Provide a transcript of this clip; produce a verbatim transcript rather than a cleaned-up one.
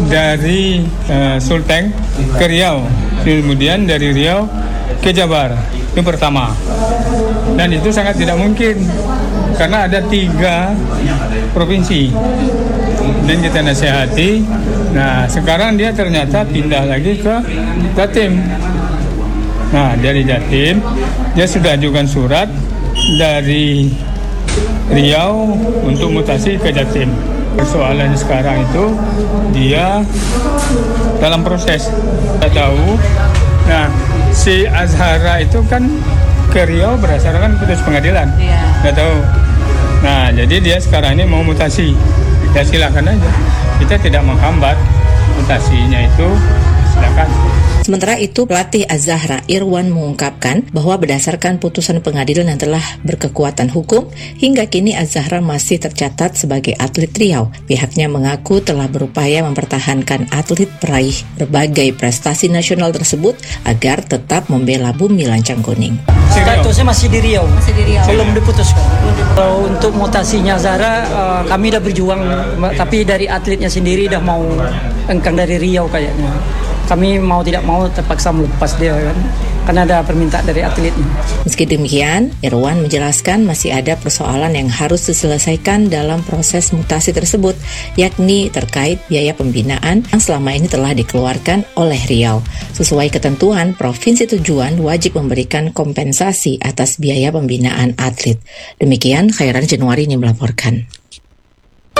dari uh, Sulteng ke Riau, kemudian dari Riau ke Jabar. Itu pertama. Dan itu sangat tidak mungkin karena ada tiga provinsi. Dan kita nasihati. Nah, sekarang dia ternyata pindah lagi ke Jatim. Nah, dari Jatim dia sudah ajukan surat dari Riau untuk mutasi ke Jatim. Persoalannya sekarang itu dia dalam proses. Kita tahu, nah si Azhara itu kan ke Riau berdasarkan putus pengadilan. Kita tahu. Nah jadi dia sekarang ini mau mutasi. Ya silakan aja. Kita tidak menghambat mutasinya itu, silakan. Sementara itu, pelatih Az-Zahra Irwan mengungkapkan bahwa berdasarkan putusan pengadilan yang telah berkekuatan hukum, hingga kini Az-Zahra masih tercatat sebagai atlet Riau. Pihaknya mengaku telah berupaya mempertahankan atlet peraih berbagai prestasi nasional tersebut agar tetap membela bumi lancang kuning. Statusnya masih di Riau, masih di Riau. Belum diputuskan. Kalau untuk mutasinya Zahra, uh, kami udah berjuang, tapi dari atletnya sendiri udah mau engkang dari Riau kayaknya. Kami mau tidak mau terpaksa melepas dia kan, karena ada permintaan dari atletnya. Meski demikian, Irwan menjelaskan masih ada persoalan yang harus diselesaikan dalam proses mutasi tersebut, yakni terkait biaya pembinaan yang selama ini telah dikeluarkan oleh Riau. Sesuai ketentuan, provinsi tujuan wajib memberikan kompensasi atas biaya pembinaan atlet. Demikian, Khairan Januari ini melaporkan.